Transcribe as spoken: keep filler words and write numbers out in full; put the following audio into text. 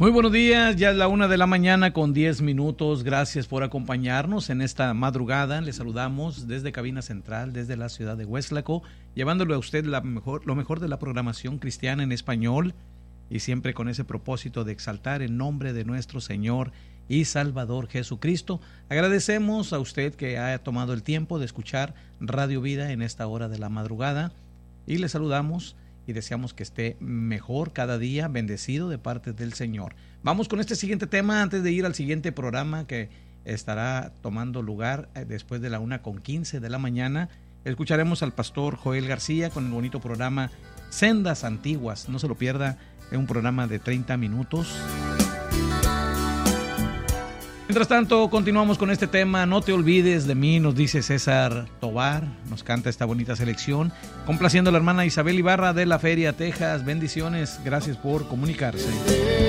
Muy buenos días, ya es la una de la mañana con diez minutos. Gracias por acompañarnos en esta madrugada. Les saludamos desde Cabina Central, desde la ciudad de Huéxlaco, llevándole a usted la mejor, lo mejor de la programación cristiana en español y siempre con ese propósito de exaltar el nombre de nuestro Señor y Salvador Jesucristo. Agradecemos a usted que haya tomado el tiempo de escuchar Radio Vida en esta hora de la madrugada y le saludamos y deseamos que esté mejor cada día, bendecido de parte del Señor. Vamos con este siguiente tema antes de ir al siguiente programa que estará tomando lugar después de la una con quince de la mañana. Escucharemos al pastor Joel García con el bonito programa Sendas Antiguas. No se lo pierda, es un programa de treinta minutos. Mientras tanto, continuamos con este tema. No te olvides de mí, nos dice César Tobar. Nos canta esta bonita selección, complaciendo a la hermana Isabel Ibarra de la Feria, Texas. Bendiciones, gracias por comunicarse.